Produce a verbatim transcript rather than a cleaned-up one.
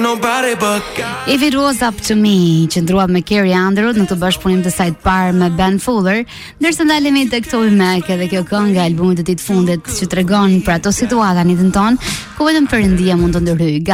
nobody but God. If it was up to me, që ndrua me Carrie Underwood në të bashkëpunim të saj të parë me Ben Fuller, ndërsa ndalemi tek Toby Mac edhe kjo këngë e albumit të tij të fundit që tregon për ato situata në jetën tonë ku vetëm Perëndia mund të ndërhyjë.